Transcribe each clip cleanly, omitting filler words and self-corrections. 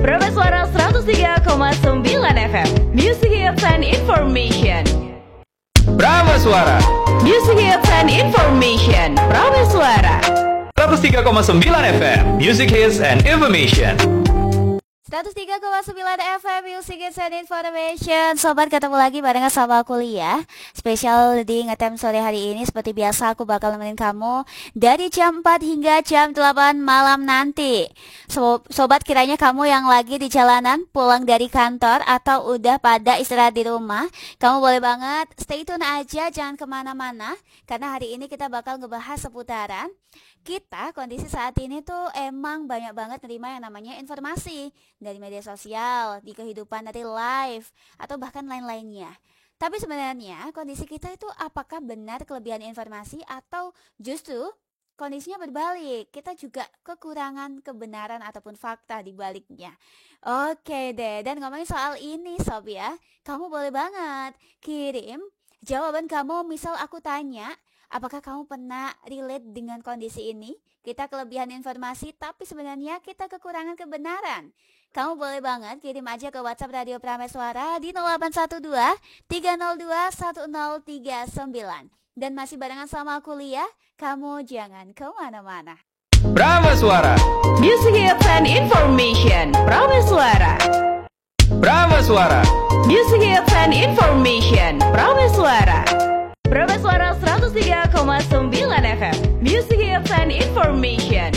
Prameswara 103,9 FM. Music Hits and Information. Prameswara Music Hits and Information. Prameswara 103,9 FM Music Hits and Information. 103,9 FM Music Hits and Information. Sobat, ketemu lagi barengan sama kuliah spesial di Ngetem sore hari ini. Seperti biasa aku bakal nemenin kamu dari jam 4 hingga jam 8 malam nanti. Sobat, kiranya kamu yang lagi di jalanan, pulang dari kantor, atau udah pada istirahat di rumah, kamu boleh banget stay tune aja, jangan kemana-mana. Karena hari ini kita bakal ngebahas seputaran kita kondisi saat ini tuh emang banyak banget nerima yang namanya informasi dari media sosial, di kehidupan dari live, atau bahkan lain-lainnya. Tapi sebenarnya kondisi kita itu apakah benar kelebihan informasi atau justru kondisinya berbalik? Kita juga kekurangan kebenaran ataupun fakta di baliknya. Oke deh, dan ngomongin soal ini Sob ya, kamu boleh banget kirim jawaban kamu. Misal aku tanya, apakah kamu pernah relate dengan kondisi ini? Kita kelebihan informasi tapi sebenarnya kita kekurangan kebenaran. Kamu boleh banget kirim aja ke WhatsApp Radio Prameswara di 0812 302 1039. Dan masih barengan sama kuliah, kamu jangan kemana-mana. Prameswara Music Hits and Information. Prameswara Prameswara Music Hits and Information. Prameswara 103,9 FM Music Hits and Information.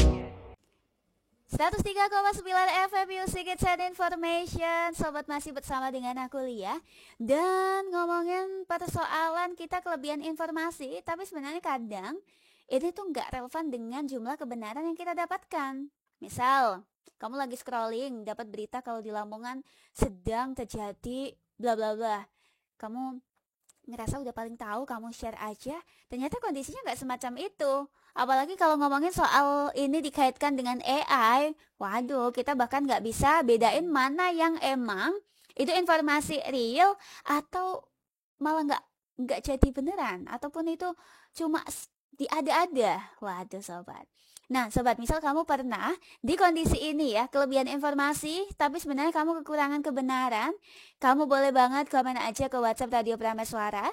103,9 FM Music Hits and Information. Sobat, masih bersama dengan aku Lia. Dan ngomongin persoalan kita kelebihan informasi, tapi sebenarnya kadang itu tuh gak relevan dengan jumlah kebenaran yang kita dapatkan. Misal, kamu lagi scrolling, dapat berita kalau di Lamongan sedang terjadi bla bla bla. Kamu ngerasa udah paling tahu, kamu share aja. Ternyata kondisinya gak semacam itu. Apalagi kalau ngomongin soal ini dikaitkan dengan AI. Waduh, kita bahkan gak bisa bedain mana yang emang itu informasi real atau malah gak jadi beneran, ataupun itu cuma diada-ada. Waduh sobat. Nah sobat, misal kamu pernah di kondisi ini ya, kelebihan informasi tapi sebenarnya kamu kekurangan kebenaran, kamu boleh banget komen aja ke WhatsApp Radio Prameswara